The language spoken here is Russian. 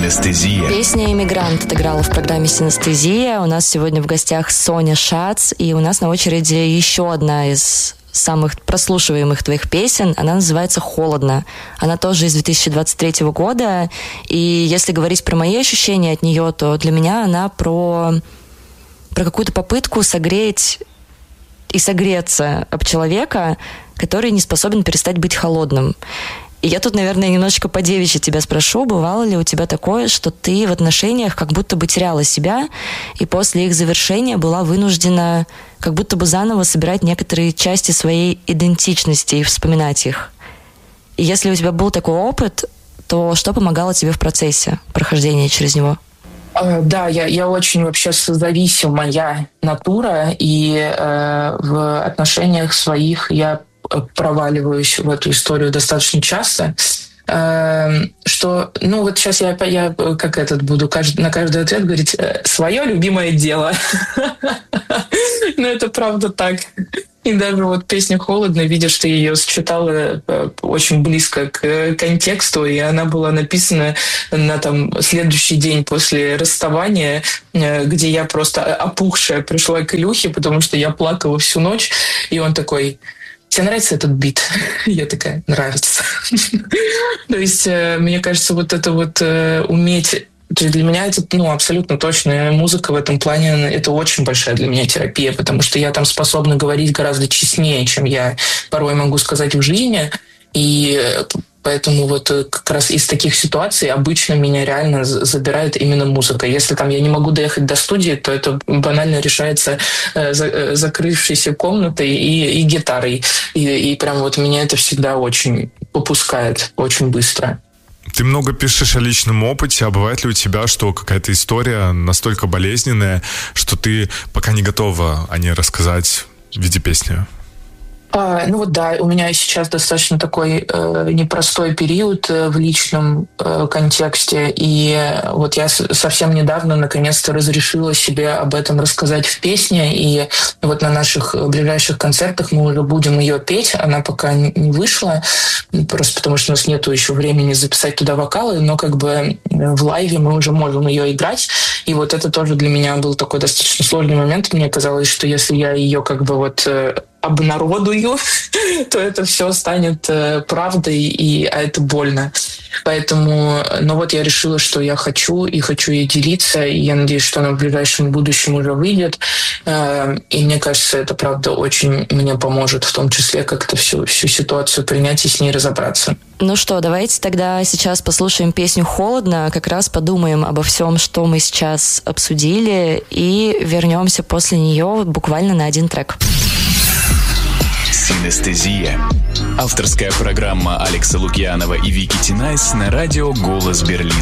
Синестезия. Песня «Иммигрант» отыграла в программе «Синестезия». У нас сегодня в гостях Соня Шац, и у нас на очереди еще одна из самых прослушиваемых твоих песен. Она называется «Холодно». Она тоже из 2023 года, и если говорить про мои ощущения от нее, то для меня она про какую-то попытку согреть и согреться об человека, который не способен перестать быть холодным. И я тут, наверное, немножечко по-девичьи тебя спрошу, бывало ли у тебя такое, что ты в отношениях как будто бы теряла себя, и после их завершения была вынуждена как будто бы заново собирать некоторые части своей идентичности и вспоминать их? И если у тебя был такой опыт, то что помогало тебе в процессе прохождения через него? Да, я очень вообще созависимая натура, и в отношениях своих я проваливаюсь в эту историю достаточно часто, что, вот сейчас я как буду на каждый ответ говорить «свое любимое дело». Но это правда так. И даже вот песня «Холодно», видишь, ты ее сочетала очень близко к контексту, и она была написана на следующий день после расставания, где я просто опухшая пришла к Илюхе, потому что я плакала всю ночь, и он такой: «Тебе нравится этот бит?» Я такая: «Нравится». То есть, мне кажется, вот это вот уметь... То есть для меня это абсолютно точно. Музыка в этом плане — это очень большая для меня терапия, потому что я там способна говорить гораздо честнее, чем я порой могу сказать в жизни. И поэтому вот как раз из таких ситуаций обычно меня реально забирает именно музыка. Если я не могу доехать до студии, то это банально решается закрывшейся комнатой и гитарой. И прям вот меня это всегда очень попускает, очень быстро. Ты много пишешь о личном опыте, а бывает ли у тебя, что какая-то история настолько болезненная, что ты пока не готова о ней рассказать в виде песни? Да, у меня сейчас достаточно такой непростой период в личном контексте, и вот я совсем недавно наконец-то разрешила себе об этом рассказать в песне, и вот на наших ближайших концертах мы уже будем ее петь. Она пока не вышла, просто потому что у нас нету еще времени записать туда вокалы, но в лайве мы уже можем ее играть, и вот это тоже для меня был такой достаточно сложный момент. Мне казалось, что если я ее обнародую, то это все станет правдой, а это больно. Поэтому, я решила, что я хочу ей делиться, и я надеюсь, что она в ближайшем будущем уже выйдет. И мне кажется, это правда очень мне поможет, в том числе как-то всю ситуацию принять и с ней разобраться. Ну что, давайте тогда сейчас послушаем песню «Холодно», как раз подумаем обо всем, что мы сейчас обсудили, и вернемся после нее буквально на один трек. Синестезия. Авторская программа Алекса Лукьянова и Вики Тинайс на радио «Голос Берлина».